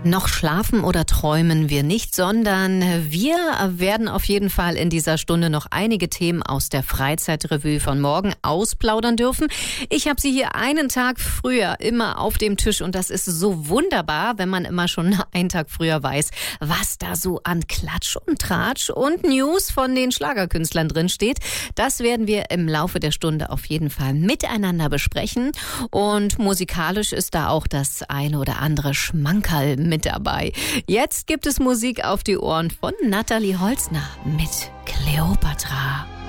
Noch schlafen oder träumen wir nicht, sondern wir werden auf jeden Fall in dieser Stunde noch einige Themen aus der Freizeitrevue von morgen ausplaudern dürfen. Ich habe sie hier einen Tag früher immer auf dem Tisch und das ist so wunderbar, wenn man immer schon einen Tag früher weiß, was da so an Klatsch und Tratsch und News von den Schlagerkünstlern drin steht. Das werden wir im Laufe der Stunde auf jeden Fall miteinander besprechen und musikalisch ist da auch das eine oder andere Schmankerl mit dabei. Jetzt gibt es Musik auf die Ohren von Nathalie Holzner mit Kleopatra.